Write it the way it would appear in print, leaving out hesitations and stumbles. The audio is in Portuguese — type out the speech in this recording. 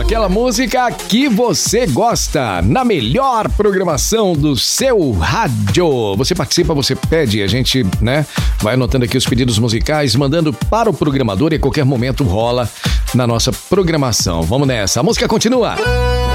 aquela música que você gosta, na melhor programação do seu rádio. Você participa, você pede, a gente, vai anotando aqui os pedidos musicais, mandando para o programador e a qualquer momento rola na nossa programação. Vamos nessa, a música continua.